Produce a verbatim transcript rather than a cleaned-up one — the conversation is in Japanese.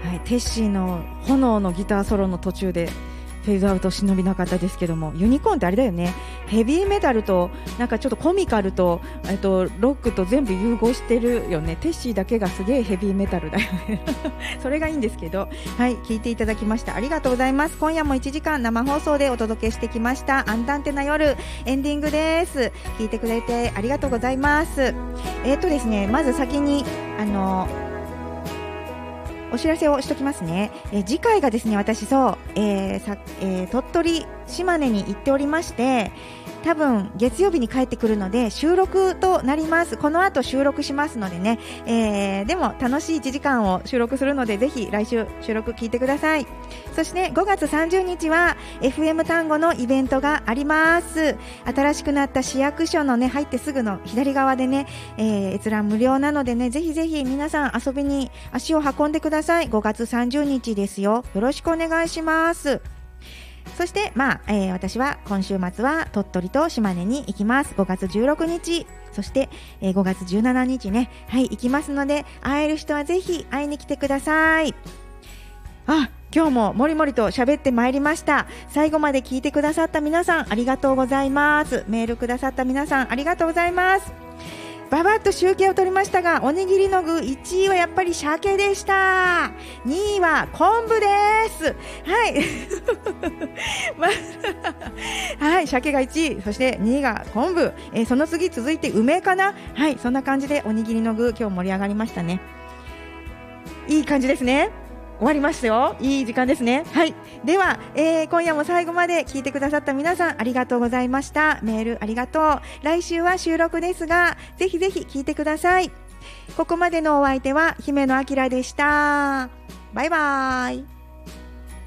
はい、テッシーの炎のギターソロの途中でフェードアウト忍びなかったですけども、ユニコーンってあれだよね、ヘビーメタルとなんかちょっとコミカルと、えっと、ロックと全部融合してるよね。テッシーだけがすげえヘビーメタルだよねそれがいいんですけど、はい、聞いていただきましたありがとうございます。今夜もいちじかん生放送でお届けしてきましたアンダンテな夜、エンディングです。聞いてくれてありがとうございます。えっとですね、まず先にあのお知らせをしときますね。えー、次回がですね、私そう、えーさえー、鳥取、島根に行っておりまして、多分月曜日に帰ってくるので収録となります。この後収録しますのでね、えー、でも楽しいいちじかんを収録するので、ぜひ来週収録聞いてください。そしてごがつさんじゅうにちは エフエム 単語のイベントがあります。新しくなった市役所のね、入ってすぐの左側でね、えー、閲覧無料なのでね、ぜひぜひ皆さん遊びに足を運んでください。ごがつさんじゅうにちですよ。よろしくお願いします。そして、まあえー、私は今週末は鳥取と島根に行きます。ごがつじゅうろくにち、そして、えー、ごがつじゅうしちにちね、はい、行きますので、会える人はぜひ会いに来てください。あ、今日ももりもりと喋ってまいりました。最後まで聞いてくださった皆さんありがとうございます。メールくださった皆さんありがとうございます。ババッと集計を取りましたが、おにぎりの具いちいはやっぱり鮭でした。にいは昆布です。はい、まはい、鮭がいちい、そしてにいが昆布、えー、その次続いて梅かな。はい、そんな感じでおにぎりの具今日盛り上がりましたね。いい感じですね。終わりましたよ。いい時間ですね。はい。では、えー、今夜も最後まで聞いてくださった皆さんありがとうございました。メールありがとう。来週は収録ですが、ぜひぜひ聞いてください。ここまでのお相手は姫野明でした。バイバーイ。